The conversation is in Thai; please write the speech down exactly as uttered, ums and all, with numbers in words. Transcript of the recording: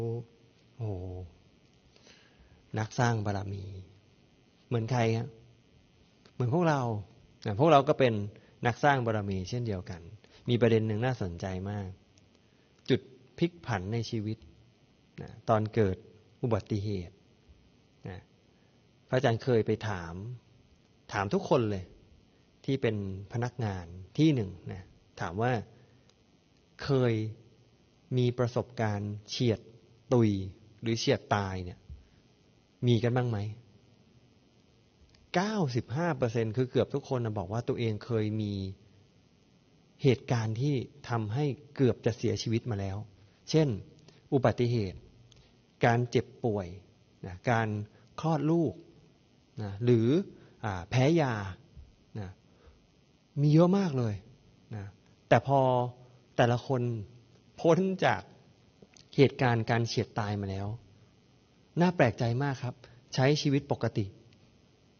โอ้นักสร้างบารมีเหมือนใครครับเหมือนพวกเราพวกเราก็เป็นนักสร้างบารมีเช่นเดียวกันมีประเด็นหนึ่งน่าสนใจมากจุดพลิกผันในชีวิตนะตอนเกิดอุบัติเหตุนะพระอาจารย์เคยไปถามถามทุกคนเลยที่เป็นพนักงานที่หนึ่งนะถามว่าเคยมีประสบการณ์เฉียดตุยหรือเฉียดตายเนี่ยมีกันบ้างไหม เก้าสิบห้าเปอร์เซ็นต์ คือเกือบทุกคนนะบอกว่าตัวเองเคยมีเหตุการณ์ที่ทำให้เกือบจะเสียชีวิตมาแล้วเช่นอุบัติเหตุการเจ็บป่วยนะการคลอดลูกนะหรืออ่าแพ้ยานะมีเยอะมากเลยนะแต่พอแต่ละคนพ้นจากเหตุการณ์การเฉียดตายมาแล้วน่าแปลกใจมากครับใช้ชีวิตปกติ